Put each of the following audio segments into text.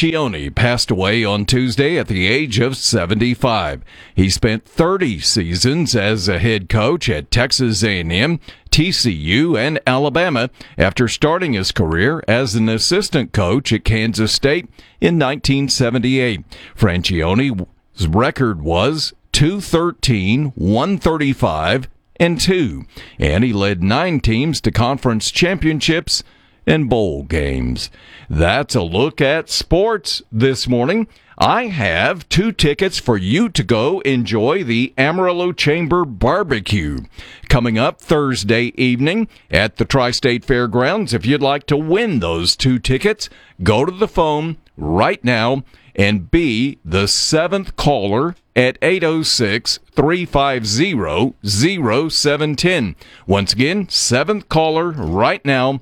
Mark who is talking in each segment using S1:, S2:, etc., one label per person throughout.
S1: Franchione passed away on Tuesday at the age of 75. He spent 30 seasons as a head coach at Texas A&M, TCU, and Alabama after starting his career as an assistant coach at Kansas State in 1978. Franchione's record was 213, 135, and 2, and he led 9 teams to conference championships and bowl games. That's a look at sports this morning. I have 2 tickets for you to go enjoy the Amarillo Chamber Barbecue coming up Thursday evening at the Tri-State Fairgrounds. If you'd like to win those 2 tickets, go to the phone right now and be the 7th caller at 806-350-0710. Once again, 7th caller right now,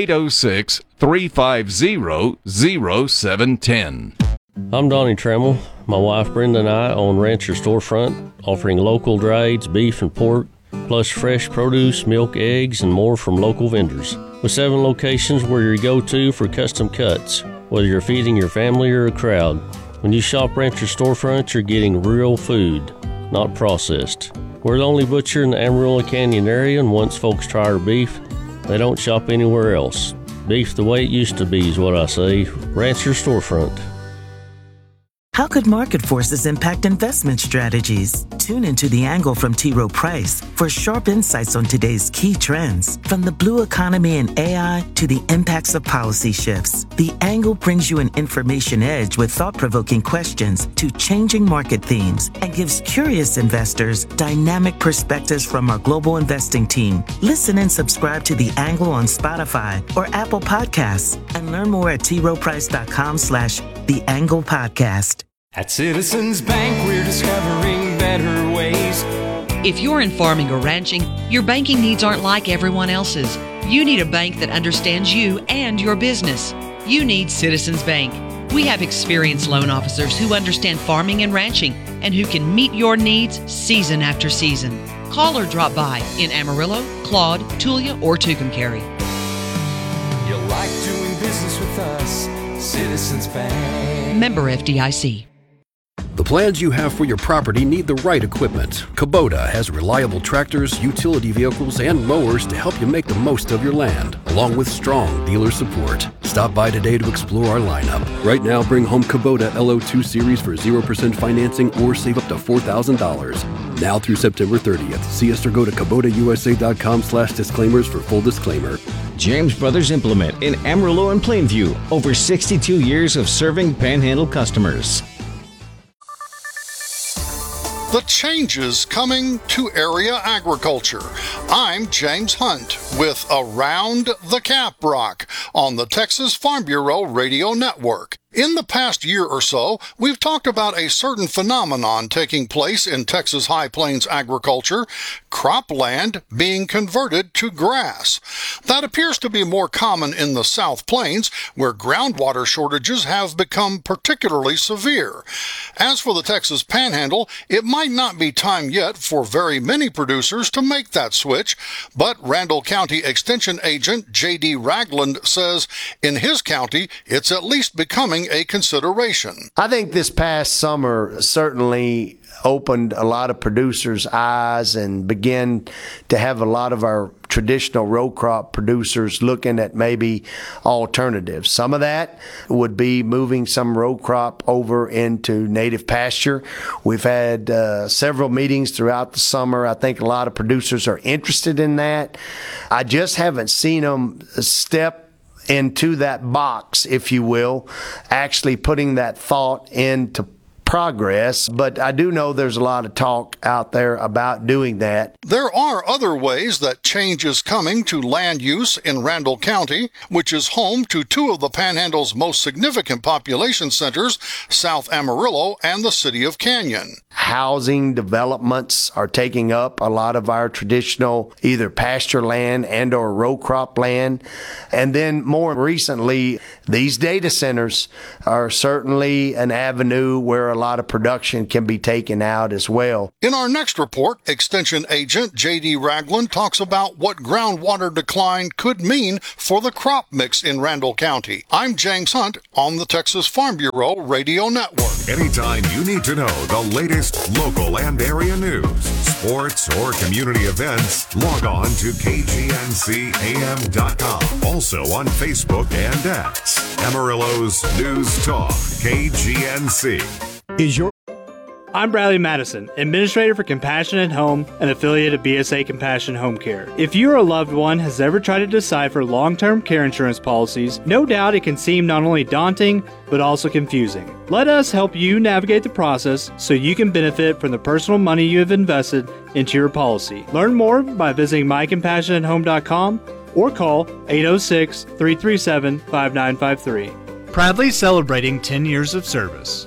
S1: 806-350-0710.
S2: I'm Donnie Trammell. My wife Brenda and I own Rancher Storefront, offering local trades, beef and pork, plus fresh produce, milk, eggs, and more from local vendors. With 7 locations where you go to for custom cuts, whether you're feeding your family or a crowd. When you shop Rancher Storefront, you're getting real food, not processed. We're the only butcher in the Amarillo Canyon area, and once folks try our beef, they don't shop anywhere else. Beef the way it used to be is what I say. Rancher Storefront.
S3: How could market forces impact investment strategies? Tune into The Angle from T. Rowe Price for sharp insights on today's key trends, from the blue economy and AI to the impacts of policy shifts. The Angle brings you an information edge with thought-provoking questions to changing market themes and gives curious investors dynamic perspectives from our global investing team. Listen and subscribe to The Angle on Spotify or Apple Podcasts and learn more at troweprice.com/The Angle Podcast.
S4: At Citizens Bank, we're discovering better ways.
S5: If you're in farming or ranching, your banking needs aren't like everyone else's. You need a bank that understands you and your business. You need Citizens Bank. We have experienced loan officers who understand farming and ranching and who can meet your needs season after season. Call or drop by in Amarillo, Claude, Tulia, or Tucumcari.
S4: You like doing business with us, Citizens Bank.
S5: Member FDIC.
S6: The plans you have for your property need the right equipment. Kubota has reliable tractors, utility vehicles, and mowers to help you make the most of your land, along with strong dealer support. Stop by today to explore our lineup. Right now, bring home Kubota LO2 Series for 0% financing or save up to $4,000. Now through September 30th. See us or go to KubotaUSA.com/disclaimers for full disclaimer.
S7: James Brothers Implement in Amarillo and Plainview. Over 62 years of serving Panhandle customers.
S8: The changes coming to area agriculture. I'm James Hunt with Around the Caprock on the Texas Farm Bureau Radio Network. In the past year or so, we've talked about a certain phenomenon taking place in Texas High Plains agriculture, cropland being converted to grass. That appears to be more common in the South Plains, where groundwater shortages have become particularly severe. As for the Texas Panhandle, it might not be time yet for very many producers to make that switch, but Randall County Extension Agent J.D. Ragland says in his county, it's at least becoming a consideration.
S9: I think this past summer certainly opened a lot of producers' eyes and began to have a lot of our traditional row crop producers looking at maybe alternatives. Some of that would be moving some row crop over into native pasture. We've had several meetings throughout the summer. I think a lot of producers are interested in that. I just haven't seen them step into that box, if you will, actually putting that thought into progress, but I do know there's a lot of talk out there about doing that.
S8: There are other ways that change is coming to land use in Randall County, which is home to 2 of the Panhandle's most significant population centers, South Amarillo and the city of Canyon.
S9: Housing developments are taking up a lot of our traditional either pasture land and or row crop land. And then more recently, these data centers are certainly an avenue where a lot of production can be taken out as well.
S8: In our next report, Extension Agent J.D. Ragland talks about what groundwater decline could mean for the crop mix in Randall County. I'm James Hunt on the Texas Farm Bureau Radio Network.
S10: Anytime you need to know the latest local and area news, sports, or community events, log on to KGNCAM.com. Also on Facebook and X. Amarillo's News Talk, KGNC.
S11: I'm Bradley Madison, Administrator for Compassionate Home, an affiliate of BSA Compassion Home Care. If you or a loved one has ever tried to decide for long-term care insurance policies, no doubt it can seem not only daunting, but also confusing. Let us help you navigate the process so you can benefit from the personal money you have invested into your policy. Learn more by visiting mycompassionatehome.com or call 806-337-5953. Proudly celebrating 10 years of service.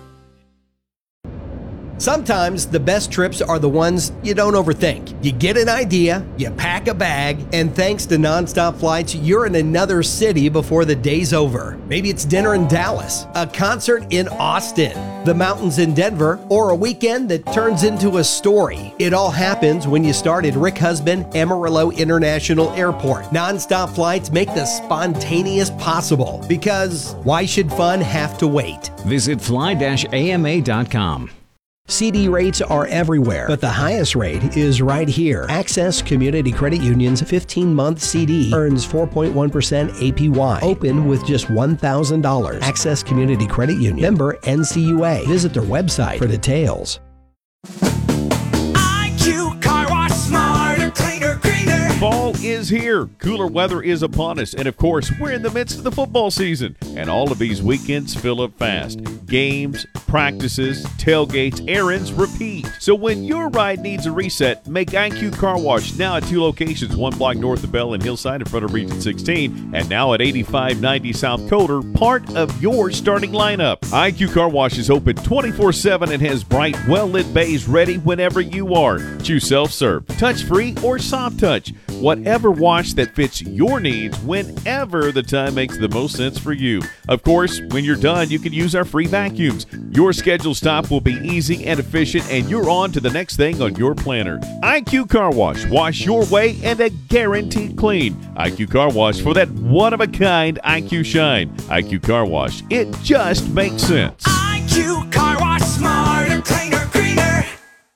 S12: Sometimes the best trips are the ones you don't overthink. You get an idea, you pack a bag, and thanks to Nonstop Flights, you're in another city before the day's over. Maybe it's dinner in Dallas, a concert in Austin, the mountains in Denver, or a weekend that turns into a story. It all happens when you start at Rick Husband Amarillo International Airport. Nonstop Flights make the spontaneous possible, because why should fun have to wait?
S7: Visit fly-ama.com.
S12: CD rates are everywhere, but the highest rate is right here. Access Community Credit Union's 15-month CD earns 4.1% APY. Open with just $1,000. Access Community Credit Union. Member NCUA. Visit their website for details.
S13: IQ Car Wash, smarter, cleaner, greener.
S14: Fall is here. Cooler weather is upon us. And of course, we're in the midst of the football season. And all of these weekends fill up fast. Games, practices, tailgates, errands, repeat. So when your ride needs a reset, make IQ Car Wash now at 2 locations, 1 block north of Bell and Hillside in front of Region 16, and now at 8590 South Coder, part of your starting lineup. IQ Car Wash is open 24/7 and has bright, well-lit bays ready whenever you are. Choose self-serve, touch-free, or soft touch. Whatever wash that fits your needs whenever the time makes the most sense for you. Of course, when you're done, you can use our free vacuums. Your scheduled stop will be easy and efficient, and you're on to the next thing on your planner. IQ Car Wash. Wash your way and a guaranteed clean. IQ Car Wash for that one-of-a-kind IQ shine. IQ Car Wash. It just makes sense.
S13: IQ Car Wash, smarter, cleaner, greener.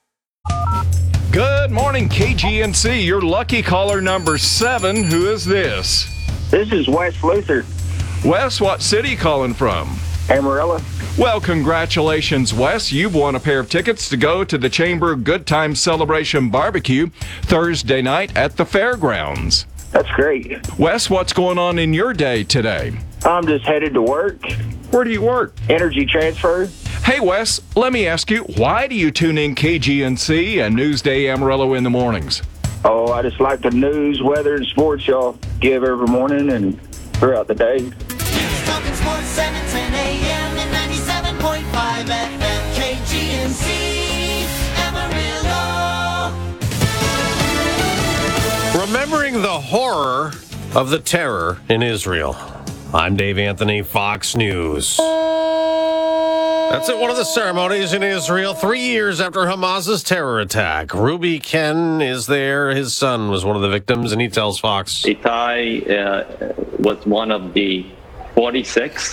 S1: Good morning, KGNC. Your lucky caller number 7. Who is this?
S15: This is Wes Luther.
S1: Wes, what city calling from?
S15: Amarillo.
S1: Well, congratulations, Wes. You've won a pair of tickets to go to the Chamber Good Time Celebration Barbecue Thursday night at the fairgrounds.
S15: That's great.
S1: Wes, what's going on in your day today?
S15: I'm just headed to work.
S1: Where do you work?
S15: Energy Transfer.
S1: Hey, Wes, let me ask you, why do you tune in KGNC and Newsday Amarillo in the mornings?
S15: Oh, I just like the news, weather, and sports y'all give every morning and throughout the day.
S13: Talking sports 7 to 10 a.m. and 97.5 FM KGNC Amarillo.
S16: Remembering the horror of the terror in Israel. I'm Dave Anthony, Fox News. That's at one of the ceremonies in Israel 3 years after Hamas's terror attack. Ruby Ken is there. His son was one of the victims, and he tells Fox.
S17: Itai was one of the 46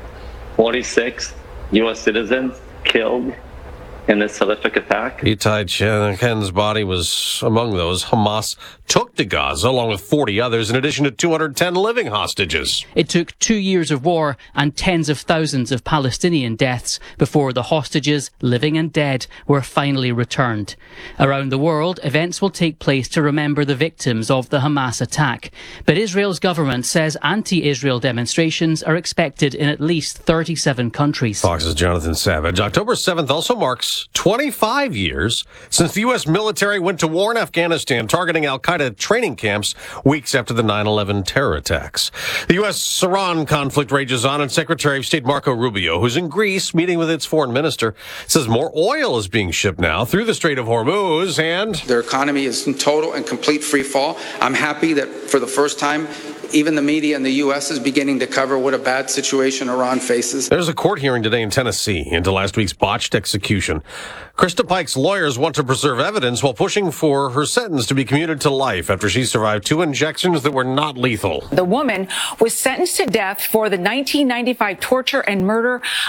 S17: U.S. citizens killed in this horrific attack.
S16: Itai Ken's body was among those Hamas took to Gaza, along with 40 others, in addition to 210 living hostages.
S18: It took 2 years of war and tens of thousands of Palestinian deaths before the hostages, living and dead, were finally returned. Around the world, events will take place to remember the victims of the Hamas attack. But Israel's government says anti-Israel demonstrations are expected in at least 37 countries.
S16: Fox's Jonathan Savage. October 7th also marks marks 25 years since the U.S. military went to war in Afghanistan, targeting al-Qaeda training camps weeks after the 9/11 terror attacks. The U.S.-Iran conflict rages on, and Secretary of State Marco Rubio, who's in Greece meeting with its foreign minister, says more oil is being shipped now through the Strait of Hormuz, and
S19: their economy is in total and complete free fall. I'm happy that for the first time, even the media in the U.S. is beginning to cover what a bad situation Iran faces.
S16: There's a court hearing today in Tennessee into last week's botched execution. Krista Pike's lawyers want to preserve evidence while pushing for her sentence to be commuted to life after she survived 2 injections that were not lethal.
S20: The woman was sentenced to death for the 1995 torture and murder